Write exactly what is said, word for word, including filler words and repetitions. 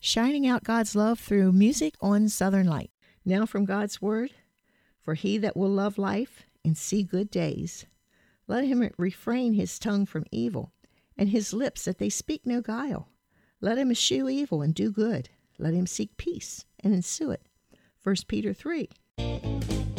shining out God's love through music on Southern Light. Now from God's Word, for he that will love life and see good days, let him refrain his tongue from evil, and his lips that they speak no guile. Let him eschew evil and do good. Let him seek peace and ensue it. First Peter three.